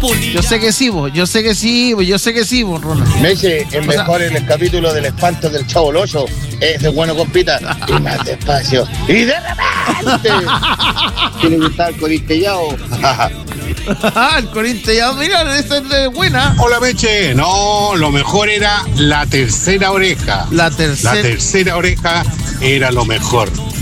Yo sé que sí, vos, Ronald. Meche, es mejor en el capítulo del espanto del Chavo el Ocho. Ese bueno, compita. Y más despacio. Y de repente. ¿Qué le gusta el corintellado? El corintellado, mira, esa es buena. Hola, Meche. No, lo mejor era la tercera oreja. La tercera oreja era lo mejor.